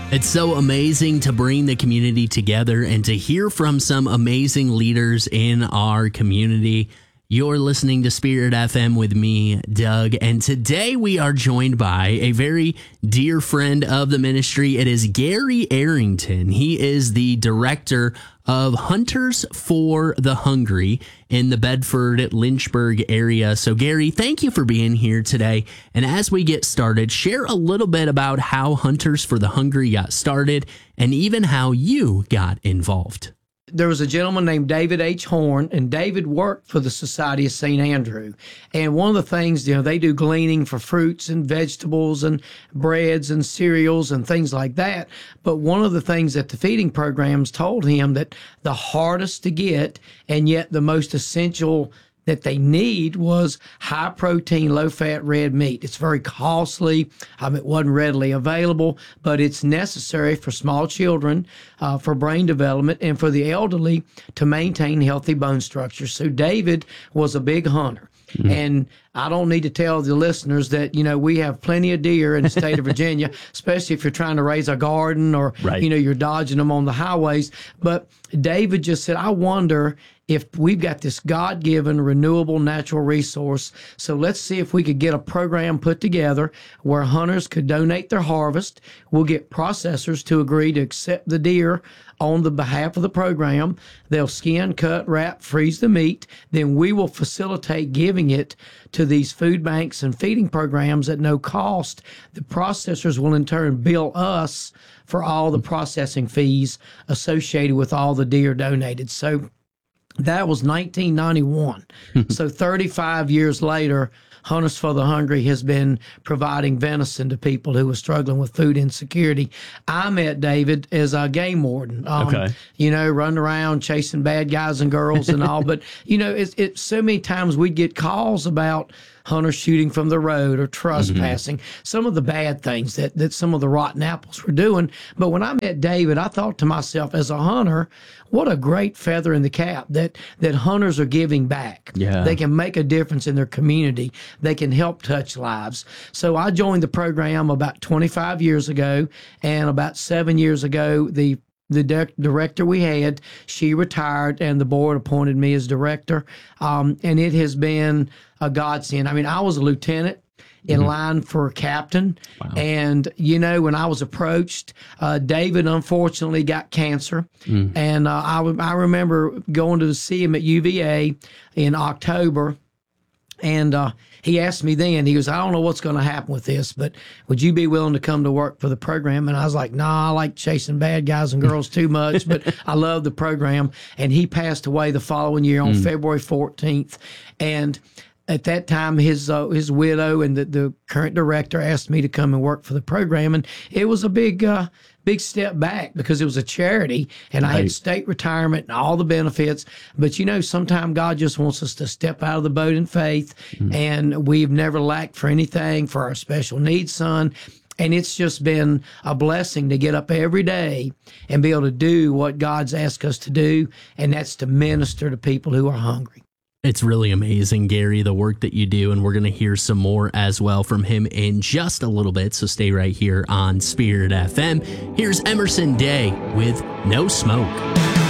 It's so amazing to bring the community together and to hear from some amazing leaders in our community. You're listening to Spirit FM with me, Doug, and today we are joined by a very dear friend of the ministry. It is Gary Arrington. He is the director of Hunters for the Hungry in the Bedford-Lynchburg area. So, Gary, thank you for being here today. And as we get started, share a little bit about how Hunters for the Hungry got started and even how you got involved. There was a gentleman named David H. Horn, and David worked for the Society of St. Andrew. And one of the things, they do gleaning for fruits and vegetables and breads and cereals and things like that. But one of the things that the feeding programs told him that the hardest to get and yet the most essential that they need was high protein, low fat red meat. It's very costly. It wasn't readily available, but it's necessary for small children, for brain development, and for the elderly to maintain healthy bone structure. So David was a big hunter. Mm-hmm. And I don't need to tell the listeners that, we have plenty of deer in the state of Virginia, especially if you're trying to raise a garden or, right. You're dodging them on the highways. But David just said, I wonder if we've got this God-given, renewable natural resource. So let's see if we could get a program put together where hunters could donate their harvest. We'll get processors to agree to accept the deer on the behalf of the program. They'll skin, cut, wrap, freeze the meat. Then we will facilitate giving it to these food banks and feeding programs at no cost. The processors will in turn bill us for all the processing fees associated with all the deer donated. So that was 1991. So 35 years later, Hunters for the Hungry has been providing venison to people who were struggling with food insecurity. I met David as a game warden, running around chasing bad guys and girls and all. But, it's so many times we'd get calls about hunters shooting from the road or trespassing, some of the bad things that some of the rotten apples were doing. But when I met David, I thought to myself, as a hunter, what a great feather in the cap that hunters are giving back. Yeah. They can make a difference in their community. They can help touch lives. So I joined the program about 25 years ago, and about 7 years ago, the director we had, she retired, and the board appointed me as director. And it has been a godsend. I was a lieutenant in line for a captain. Wow. And, when I was approached, David unfortunately got cancer. And I remember going to see him at UVA in October. And he asked me then, he goes, I don't know what's going to happen with this, but would you be willing to come to work for the program? And I was like, nah, I like chasing bad guys and girls too much, but I love the program. And he passed away the following year on February 14th. And at that time, his widow and the current director asked me to come and work for the program. And it was a big step back because it was a charity and I had state retirement and all the benefits. But, sometimes God just wants us to step out of the boat in faith. And we've never lacked for anything for our special needs son. And it's just been a blessing to get up every day and be able to do what God's asked us to do. And that's to minister to people who are hungry. It's really amazing, Gary, the work that you do, and we're going to hear some more as well from him in just a little bit, so stay right here on Spirit FM. Here's Emerson Day with No Smoke.